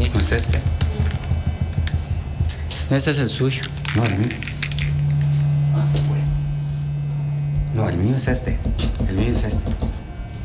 No es este. Este es el suyo. No, el mío. Ah, se fue. No, el mío es este. El mío es este.